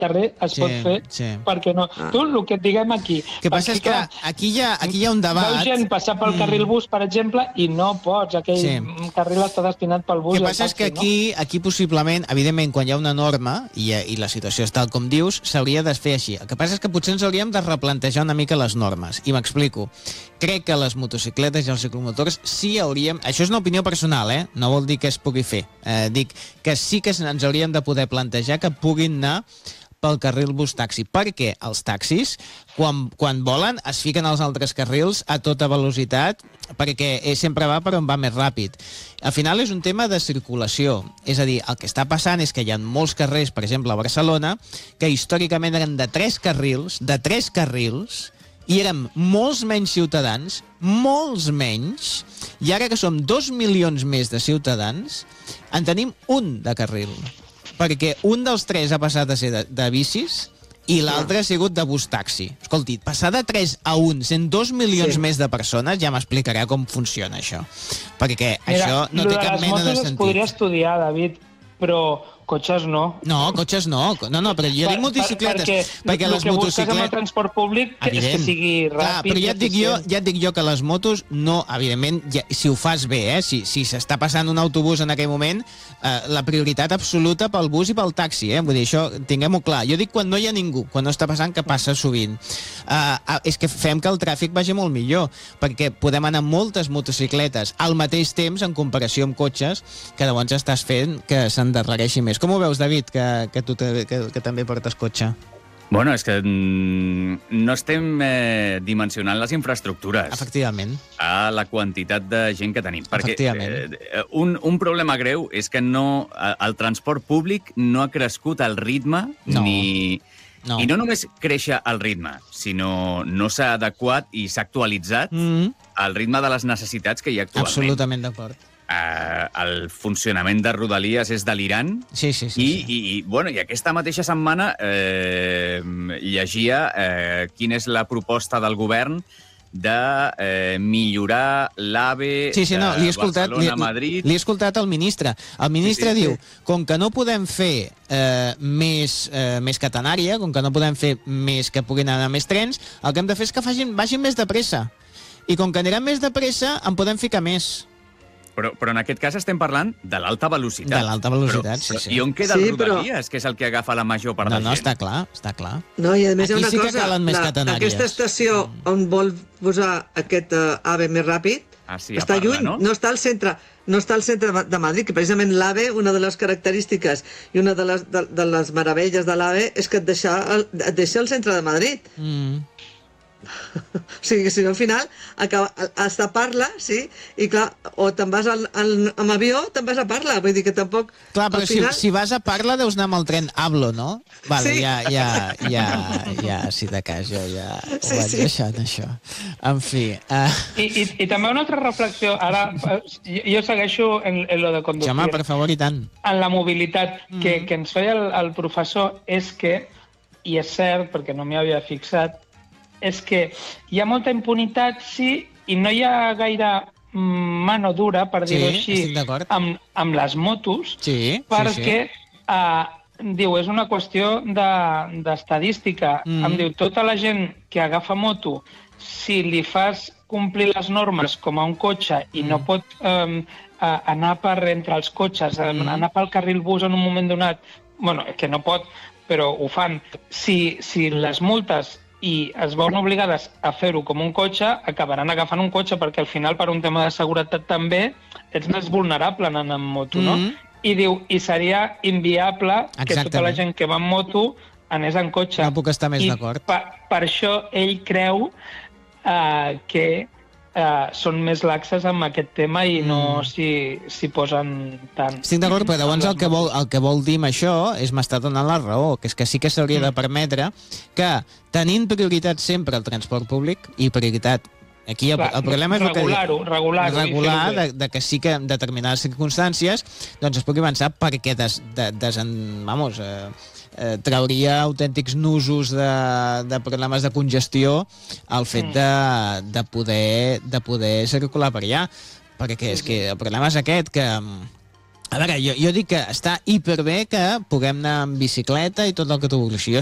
carrer es pot fer, perquè no. Tu, el que et diguem aquí... El que passa és que aquí hi ha un debat... Veu gent passar pel carril bus, per exemple, i no pots. Aquell carril està destinat pel bus. El que passa és que aquí possiblement, evidentment, quan hi ha una norma, i la situació és tal com dius, s'hauria de fer així. El que passa és que potser ens hauríem de replantejar una mica les normes. I m'explico. Crec que les motocicletes i els ciclomotors sí hauríem... Això és una opinió personal, no vol dir que es pugui fer. Dic que sí que ens hauríem de poder plantejar que puguin anar pel carril bus-taxi, perquè els taxis, quan volen, es fiquen als altres carrils a tota velocitat, perquè sempre va per on va més ràpid. Al final és un tema de circulació, és a dir, el que està passant és que hi ha molts carrers, per exemple a Barcelona, que històricament eren de 3 carrils, i érem molts menys ciutadans, molts menys, i ara que som 2 milions més de ciutadans, en tenim un de carril. Perquè un dels 3 ha passat a ser de bicis i l'altre ha sigut de bus-taxi. Escolti, passar de 3 a 1, sent 2 milions més de persones, ja m'explicarà com funciona això. Perquè això no té cap mena de sentit. Les motos es podria estudiar, David, però cotxes no. No, cotxes no. No, però jo dic motocicletes. Perquè les motocicletes... El que busques amb el transport públic és que sigui ràpid. Però ja et dic jo que les motos no, evidentment, si ho fas bé, si s'està passant un autobús en aquell moment, la prioritat absoluta pel bus i pel taxi, vull dir, això tinguem-ho clar. Jo dic quan no hi ha ningú, quan no està passant, que passa sovint. És que fem que el tràfic vagi molt millor, perquè podem anar amb moltes motocicletes al mateix temps en comparació amb cotxes, que llavors estàs fent que s'endarrereixi més. Com ho veus, David, que tu que també portes cotxe? Bueno, és que no estem dimensionant les infraestructures. Efectivament. A la quantitat de gent que tenim. Efectivament. Perquè un problema greu és que el transport públic no ha crescut al ritme ni... No. I no només créixer al ritme, sinó no s'ha adequat i s'ha actualitzat al ritme de les necessitats que hi ha actualment. Absolutament d'acord. El funcionament de Rodalies és delirant. Sí. I aquesta mateixa setmana llegia quina és la proposta del govern de millorar l'AVE de Barcelona a Madrid. Li he escoltat al ministre. El ministre diu, com que no podem fer més catenària, com que no podem fer més que puguin anar més trens, el que hem de fer és que vagin més de pressa. I com que aniran més de pressa, en podem ficar més. Però en aquest cas estem parlant de l'alta velocitat. De l'alta velocitat, sí. I on queda el Rodalies, que és el que agafa la major part de gent? No, està clar. No, i a més hi ha una cosa, calen més catenàries. Aquesta estació on vol posar aquest AVE més ràpid, està lluny, no està al centre de Madrid, que precisament l'AVE, una de les característiques i una de les meravelles de l'AVE és que et deixa al centre de Madrid. O sigui que si no al final has de parlar, i clar, o te'n vas amb avió, te'n vas a parla, vull dir que tampoc... Clar, però si vas a parla deus anar amb el tren Hablo, no? Vale, ja, si de cas, jo ja ho vaig deixant, això. En fi... I també una altra reflexió, ara jo segueixo en lo de conducir. Home, per favor, i tant. En la mobilitat que ens feia el professor és que, i és cert, perquè no m'hi havia fixat, és que hi ha molta impunitat, i no hi ha gaire mano dura, per dir-ho així, amb les motos, perquè, diu, és una qüestió d'estadística. Em diu, tota la gent que agafa moto, si li fas complir les normes com a un cotxe i no pot anar per entre els cotxes, anar pel carril bus en un moment donat, bueno, que no pot, però ho fan. Si les multes i es veuen obligades a fer-ho com un cotxe, acabaran agafant un cotxe, perquè al final, per un tema de seguretat també, ets més vulnerable anant amb moto, no? I diu, i seria inviable que tota la gent que va amb moto anés en cotxe. No puc estar més d'acord. Per això ell creu que són més laxes amb aquest tema i no s'hi posen tant. Estic d'acord, però llavors el que vol dir amb això és m'està donant la raó, que és que sí que s'hauria de permetre que, tenint prioritat sempre el transport públic, i prioritat aquí el problema és regular de que sí que en determinades circumstàncies doncs es pugui avançar, perquè trauria autèntics nusos de problemes de congestió el fet de poder circular per allà, perquè és que el problema és aquest, que A veure, jo dic que està hiperbé que puguem anar amb bicicleta i tot el que tu vulguis.